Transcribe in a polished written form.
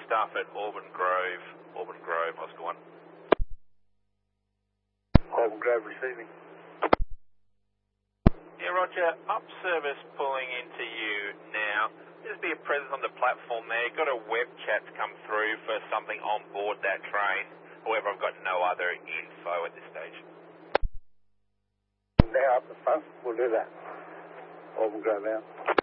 staff at Auburn Grove, Oscar 1. Auburn Grove receiving. Yeah, Roger, up service pulling into you now. Just be a presence on the platform there. Got a web chat to come through for something on board that train. However, I've got no other info at this stage. Now up the front, we'll do that. Auburn Grove out.